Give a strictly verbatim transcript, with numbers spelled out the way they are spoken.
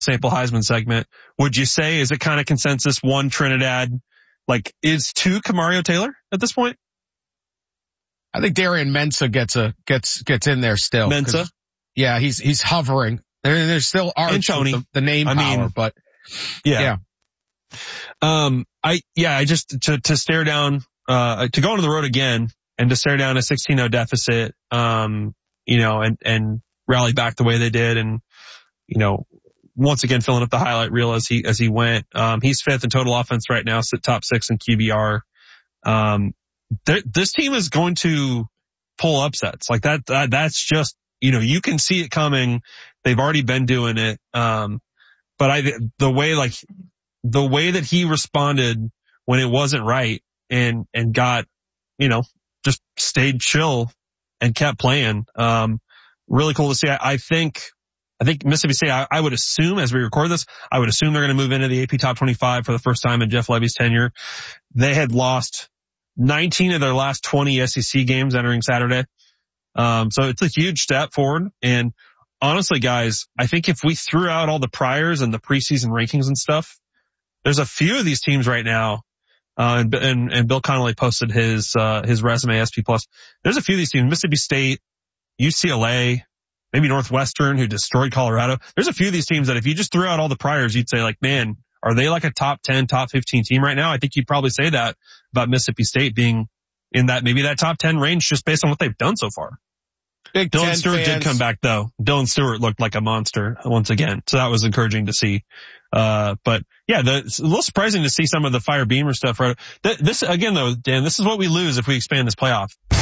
sample Heisman segment. Would you say, is it kind of consensus one Trinidad? Like, is two Kamario Taylor at this point? I think Darian Mensah gets a, gets, gets in there still. Mensah? Yeah, he's, he's hovering. There, there's still Arch Tony. The, the name I power, mean, but yeah. yeah. Um, I, yeah, I just, to, to stare down, uh, to go on the road again and to stare down a sixteen oh deficit, um, you know, and, and rally back the way they did. And, you know, once again, filling up the highlight reel as he, as he went. Um, he's fifth in total offense right now, sit top six in Q B R. Um, th- this team is going to pull upsets like that, that. That's just, you know, you can see it coming. They've already been doing it. Um, but I, the way, like, the way that he responded when it wasn't right and, and got, you know, just stayed chill and kept playing. Um, really cool to see. I, I think, I think Mississippi State, I, I would assume as we record this, I would assume they're going to move into the A P top twenty-five for the first time in Jeff Levy's tenure. They had lost nineteen of their last twenty S E C games entering Saturday. Um, so it's a huge step forward. And honestly, guys, I think if we threw out all the priors and the preseason rankings and stuff, there's a few of these teams right now. Uh, and, and, and Bill Connolly posted his, uh, his resume S P plus. There's a few of these teams, Mississippi State, U C L A, maybe Northwestern, who destroyed Colorado. There's a few of these teams that if you just threw out all the priors, you'd say like, man, are they like a top ten, top fifteen team right now? I think you'd probably say that about Mississippi State being in that, maybe that top ten range just based on what they've done so far. Big Dylan Stewart fans. did come back though. Dylan Stewart looked like a monster once again. So that was encouraging to see. Uh, but yeah, the, it's a little surprising to see some of the Fire Beamer stuff. Right? This, again though, Dan, this is what we lose if we expand this playoff.